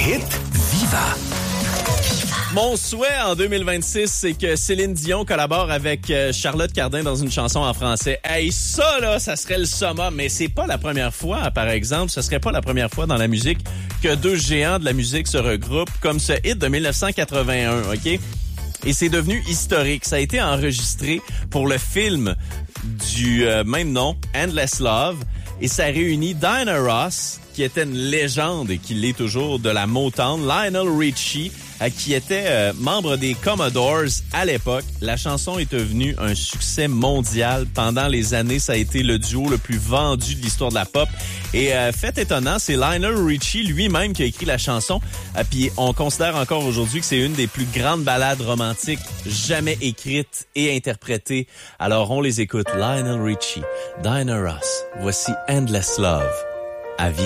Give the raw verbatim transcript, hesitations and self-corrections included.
hit Viva. Mon souhait en deux mille vingt-six, c'est que Céline Dion collabore avec Charlotte Cardin dans une chanson en français. Hey, ça, là, ça serait le summum, mais c'est pas la première fois, par exemple. Ce serait pas la première fois dans la musique que deux géants de la musique se regroupent, comme ce hit de mille neuf cent quatre-vingt-un, OK? Et c'est devenu historique. Ça a été enregistré pour le film du euh, même nom, Endless Love, et ça réunit Diana Ross, qui était une légende et qui l'est toujours de la Motown, Lionel Richie, euh, qui était euh, membre des Commodores à l'époque. La chanson est devenue un succès mondial. Pendant les années, ça a été le duo le plus vendu de l'histoire de la pop. Et euh, fait étonnant, c'est Lionel Richie lui-même qui a écrit la chanson. Euh, Puis on considère encore aujourd'hui que c'est une des plus grandes ballades romantiques jamais écrites et interprétées. Alors on les écoute. Lionel Richie, Diana Ross. Voici Endless Love à Viva.